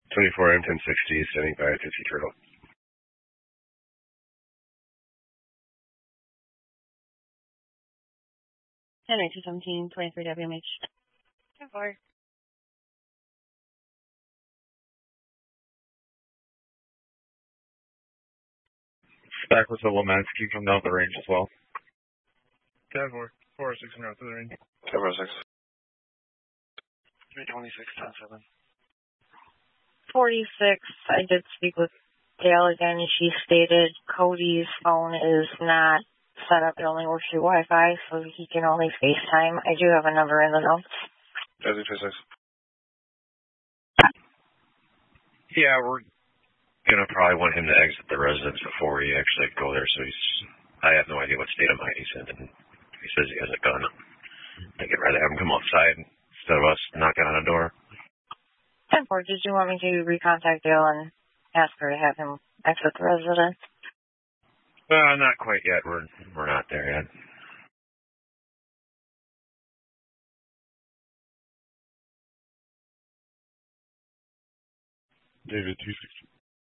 24 M1060, standing by at Tootsie Turtle. Henry 217, 23 WMH. 10-4. Back with the Womansky, come down the range as well. 10-4. 4-6 and out to the range. 10-4-6. 326, 10-7. 46, I did speak with Dale again. She stated Cody's phone is not set up. It only works through Wi-Fi, so he can only FaceTime. I do have a number in the notes. 26. Yeah, we're gonna probably want him to exit the residence before we actually go there, so I have no idea what state of mind he's in, and he says he has a gun. I think I'd rather have him come outside instead of us knocking on a door. 10-4, did you want me to recontact Dale and ask her to have him exit the residence? Not quite yet. We're not there yet. David 260.